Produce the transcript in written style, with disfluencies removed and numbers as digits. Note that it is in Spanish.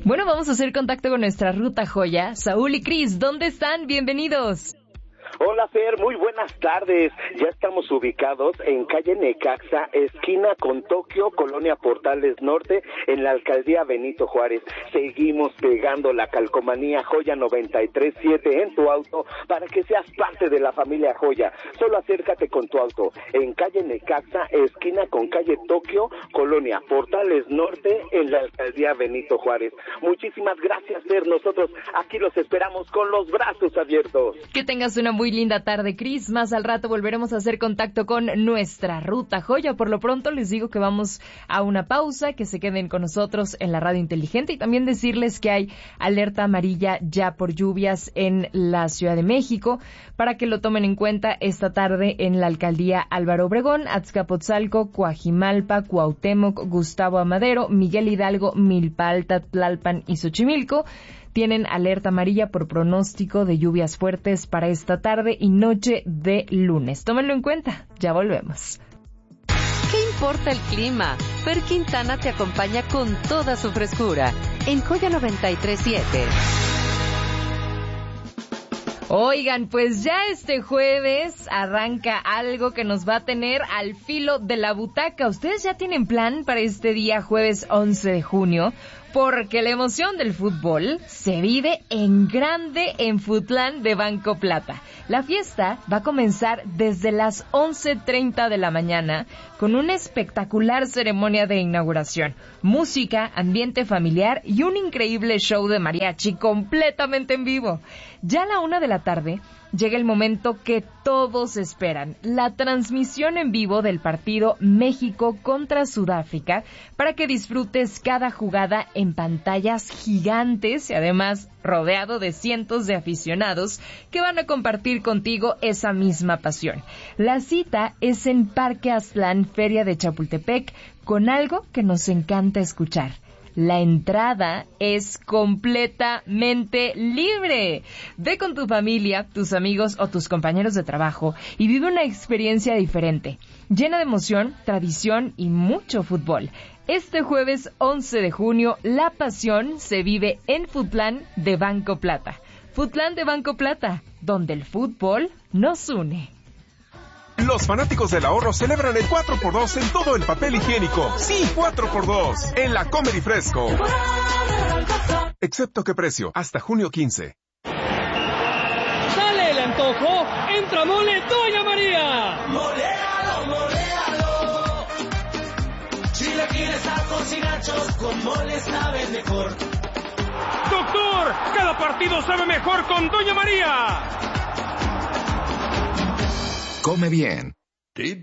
Bueno, vamos a hacer contacto con nuestra ruta joya. Saúl y Cris, ¿dónde están? Bienvenidos. Hola Fer, muy buenas tardes. Ya estamos ubicados en calle Necaxa, esquina con Tokio, Colonia Portales Norte, en la alcaldía Benito Juárez. Seguimos pegando la calcomanía Joya 93.7 en tu auto para que seas parte de la familia Joya. Solo acércate con tu auto en calle Necaxa, esquina con calle Tokio, Colonia Portales Norte, en la alcaldía Benito Juárez. Muchísimas gracias, Fer. Nosotros aquí los esperamos con los brazos abiertos. Que tengas una muy linda tarde, Cris. Más al rato volveremos a hacer contacto con nuestra ruta joya. Por lo pronto les digo que vamos a una pausa, que se queden con nosotros en la radio inteligente y también decirles que hay alerta amarilla ya por lluvias en la Ciudad de México para que lo tomen en cuenta esta tarde en la alcaldía Álvaro Obregón, Azcapotzalco, Coajimalpa, Cuauhtémoc, Gustavo Amadero, Miguel Hidalgo, Milpa Alta, Tlalpan y Xochimilco. Tienen alerta amarilla por pronóstico de lluvias fuertes para esta tarde y noche de lunes. Tómenlo en cuenta. Ya volvemos. ¿Qué importa el clima? Fer Quintana te acompaña con toda su frescura en Joya 93.7. Oigan, pues ya este jueves arranca algo que nos va a tener al filo de la butaca. ¿Ustedes ya tienen plan para este día jueves 11 de junio? Porque la emoción del fútbol se vive en grande en Futlán de Banco Plata. La fiesta va a comenzar desde las 11:30 de la mañana con una espectacular ceremonia de inauguración, música, ambiente familiar y un increíble show de mariachi completamente en vivo. Ya a la 1 de la tarde llega el momento que todos esperan, la transmisión en vivo del partido México contra Sudáfrica, para que disfrutes cada jugada en pantallas gigantes y además rodeado de cientos de aficionados que van a compartir contigo esa misma pasión. La cita es en Parque Aztlán, Feria de Chapultepec, con algo que nos encanta escuchar. La entrada es completamente libre. Ve con tu familia, tus amigos o tus compañeros de trabajo y vive una experiencia diferente, llena de emoción, tradición y mucho fútbol. Este jueves 11 de junio, la pasión se vive en Futlán de Banco Plata. Futlán de Banco Plata, donde el fútbol nos une. Los fanáticos del ahorro celebran el 4x2 en todo el papel higiénico. Sí, 4x2 en la Comedy Fresco. Excepto que precio, hasta junio 15. Sale el antojo, entra Mole Doña María. Moléalo, moléalo. Chilaquiles, tacos y nachos, con mole sabe mejor. Doctor, cada partido sabe mejor con Doña María. Come bien. ¿Qué